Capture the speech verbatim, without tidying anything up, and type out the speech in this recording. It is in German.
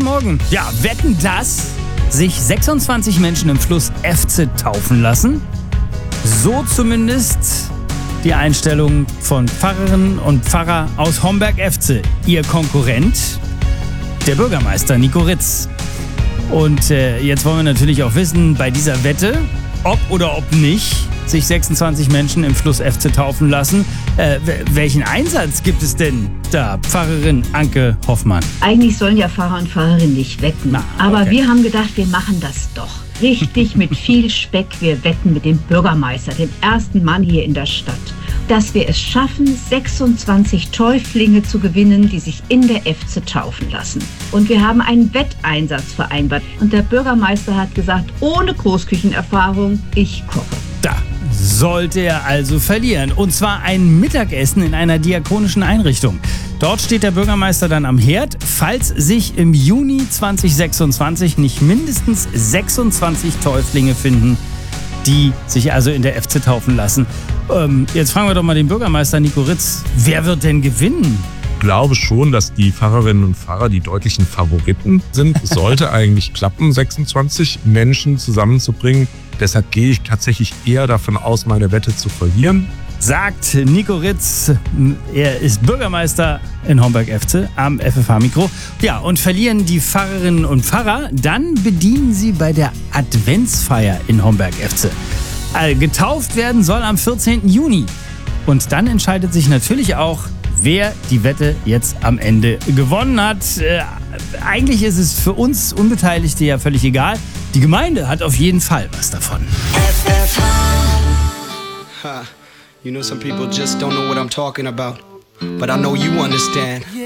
Morgen. Ja, wetten, dass sich sechsundzwanzig Menschen im Fluss Efze taufen lassen? So zumindest die Einstellung von Pfarrerinnen und Pfarrer aus Homberg-Efze. Ihr Konkurrent, der Bürgermeister Nico Ritz. Und äh, jetzt wollen wir natürlich auch wissen, bei dieser Wette, ob oder ob nicht sich sechsundzwanzig Menschen im Fluss Efze taufen lassen. Äh, welchen Einsatz gibt es denn da, Pfarrerin Anke Hoffmann? Eigentlich sollen ja Pfarrer und Pfarrerinnen nicht wetten. Na, aber okay. wir haben gedacht, wir machen das doch. Richtig mit viel Speck. Wir wetten mit dem Bürgermeister, dem ersten Mann hier in der Stadt, dass wir es schaffen, sechsundzwanzig Täuflinge zu gewinnen, die sich in der Efze taufen lassen. Und wir haben einen Wetteinsatz vereinbart. Und der Bürgermeister hat gesagt, ohne Großküchenerfahrung, ich koche. Da sollte er also verlieren. Und zwar ein Mittagessen in einer diakonischen Einrichtung. Dort steht der Bürgermeister dann am Herd, falls sich im Juni zweitausendsechsundzwanzig nicht mindestens sechsundzwanzig Täuflinge finden, die sich also in der Efze taufen lassen. Ähm, jetzt fragen wir doch mal den Bürgermeister Nico Ritz, wer wird denn gewinnen? Ich glaube schon, dass die Pfarrerinnen und Pfarrer die deutlichen Favoriten sind. Es sollte eigentlich klappen, sechsundzwanzig Menschen zusammenzubringen. Deshalb gehe ich tatsächlich eher davon aus, meine Wette zu verlieren. Sagt Nico Ritz, er ist Bürgermeister in Homberg-Efze am F F H-Mikro. Ja, und verlieren die Pfarrerinnen und Pfarrer, dann bedienen sie bei der Adventsfeier in Homberg-Efze. Also, getauft werden soll am vierzehnten Juni. Und dann entscheidet sich natürlich auch, wer die Wette jetzt am Ende gewonnen hat. Äh, eigentlich ist es für uns Unbeteiligte ja völlig egal. Die Gemeinde hat auf jeden Fall was davon. F F H. You know, some people just don't know what I'm talking about, but I know you understand.